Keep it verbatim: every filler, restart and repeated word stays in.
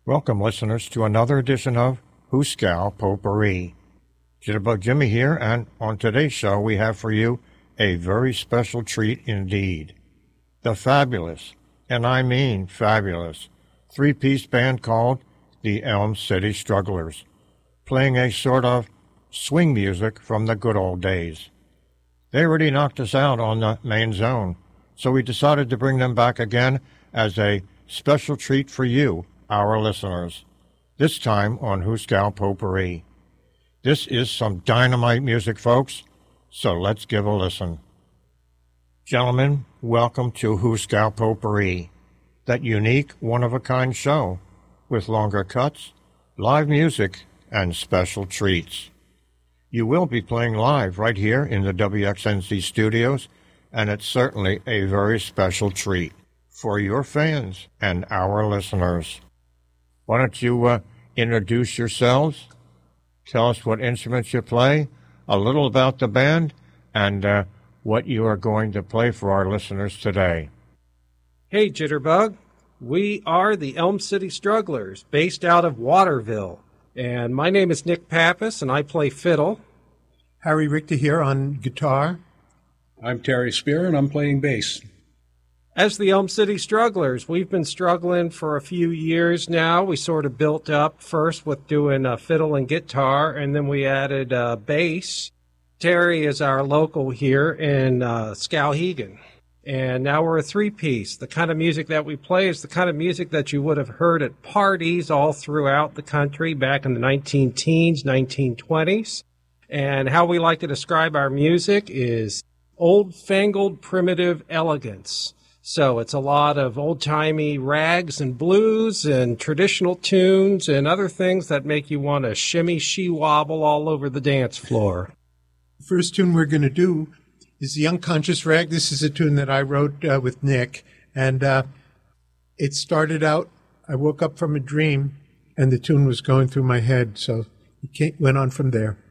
Welcome, listeners, to another edition of Hooskow Potpourri. Jitterbug Jimmy here, and on today's show we have for you a very special treat indeed. The fabulous, and I mean fabulous, three-piece band called the Elm City Strugglers, playing a sort of swing music from the good old days. They already knocked us out on the main zone, so we decided to bring them back again as a special treat for you, our listeners, this time on Hooskow Potpourri. This is some dynamite music, folks, so let's give a listen. Gentlemen, welcome to Hooskow Potpourri, that unique, one-of-a-kind show with longer cuts, live music, and special treats. You will be playing live right here in the W X N C studios, and it's certainly a very special treat for your fans and our listeners. Why don't you uh, introduce yourselves, tell us what instruments you play, a little about the band, and uh, what you are going to play for our listeners today. Hey, Jitterbug. We are the Elm City Strugglers, based out of Waterville. And my name is Nick Pappas, and I play fiddle. Harry Richter here on guitar. I'm Terry Spear, and I'm playing bass. As the Elm City Strugglers, we've been struggling for a few years now. We sort of built up first with doing uh, fiddle and guitar, and then we added uh, bass. Terry is our local here in uh, Skowhegan. And now we're a three-piece. The kind of music that we play is the kind of music that you would have heard at parties all throughout the country back in the nineteen teens, nineteen twenties. And how we like to describe our music is old-fangled primitive elegance. So it's a lot of old-timey rags and blues and traditional tunes and other things that make you want to shimmy, she-wobble all over the dance floor. The first tune we're going to do is The Unconscious Rag. This is a tune that I wrote uh, with Nick, and uh, it started out, I woke up from a dream, and the tune was going through my head, so it came, went on from there.